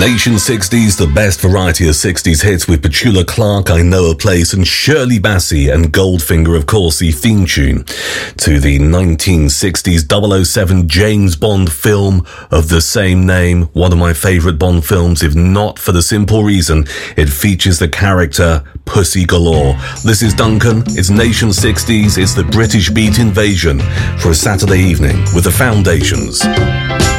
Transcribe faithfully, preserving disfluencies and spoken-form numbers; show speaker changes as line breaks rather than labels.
Nation sixties, the best variety of sixties hits with Petula Clark, I Know a Place, and Shirley Bassey and Goldfinger, of course, the theme tune to the nineteen sixties double oh seven James Bond film of the same name. One of my favourite Bond films, if not for the simple reason it features the character Pussy Galore. This is Duncan, it's Nation sixties, it's the British Beat Invasion for a Saturday evening with the Foundations.